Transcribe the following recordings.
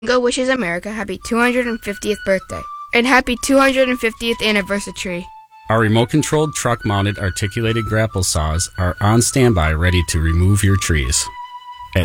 Go wishes America happy 250th birthday and happy 250th anniversary. Our remote-controlled truck-mounted articulated grapple saws are on standby ready to remove your trees at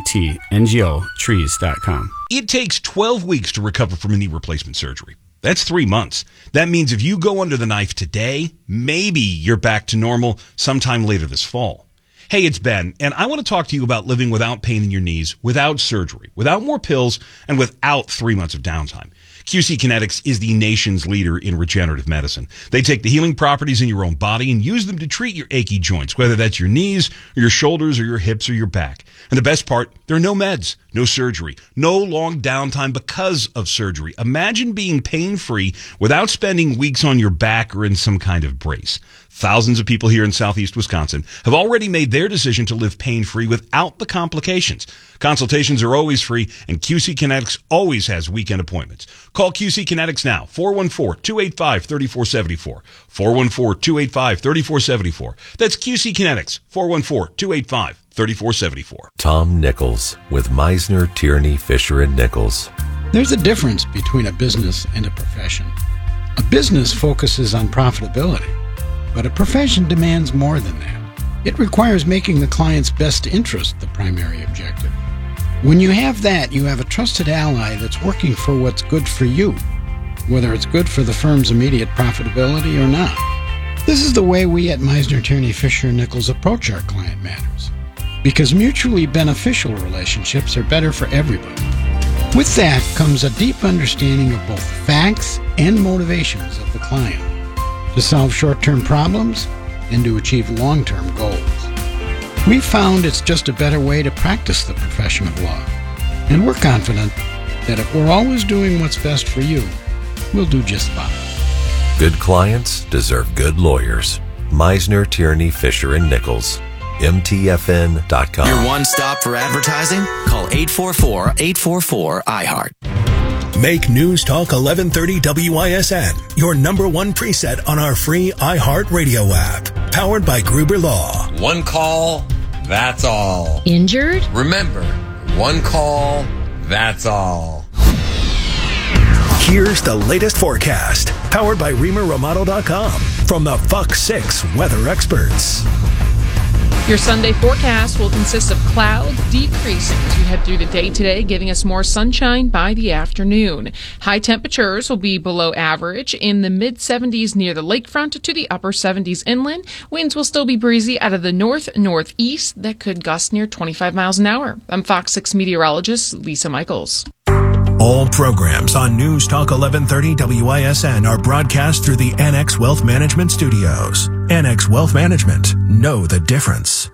cutngotrees.com. It takes 12 weeks to recover from a knee replacement surgery. That's 3 months. That means if you go under the knife today, maybe you're back to normal sometime later this fall. Hey, it's Ben, and I want to talk to you about living without pain in your knees, without surgery, without more pills, and without 3 months of downtime. QC Kinetics is the nation's leader in regenerative medicine. They take the healing properties in your own body and use them to treat your achy joints, whether that's your knees, or your shoulders, or your hips, or your back. And the best part, there are no meds, no surgery, no long downtime because of surgery. Imagine being pain-free without spending weeks on your back or in some kind of brace. Thousands of people here in southeast Wisconsin have already made their decision to live pain-free without the complications. Consultations are always free, and QC Kinetics always has weekend appointments. Call QC Kinetics now, 414-285-3474. 414-285-3474. That's QC Kinetics, 414-285-3474. Tom Nichols with Meisner, Tierney, Fisher & Nichols. There's a difference between a business and a profession. A business focuses on profitability, but a profession demands more than that. It requires making the client's best interest the primary objective. When you have that, you have a trusted ally that's working for what's good for you, whether it's good for the firm's immediate profitability or not. This is the way we at Meisner, Tierney, Fisher & Nichols approach our client matters, because mutually beneficial relationships are better for everybody. With that comes a deep understanding of both facts and motivations of the client to solve short-term problems and to achieve long-term goals. We've found it's just a better way to practice the profession of law, and we're confident that if we're always doing what's best for you, we'll do just fine. Good clients deserve good lawyers. Meisner, Tierney, Fisher & Nichols. MTFN.com. Your one stop for advertising? Call 844-844-IHEART. Make News Talk 1130 WISN your number one preset on our free iHeartRadio app. Powered by Gruber Law. One call, that's all. Injured? Remember, one call, that's all. Here's the latest forecast. Powered by ReamerRomano.com. From the Fox 6 weather experts. Your Sunday forecast will consist of clouds decreasing as we head through the day today, giving us more sunshine by the afternoon. High temperatures will be below average in the mid-70s near the lakefront to the upper 70s inland. Winds will still be breezy out of the north-northeast that could gust near 25 miles an hour. I'm Fox 6 meteorologist Lisa Michaels. All programs on News Talk 1130 WISN are broadcast through the Annex Wealth Management Studios. Annex Wealth Management. Know the difference.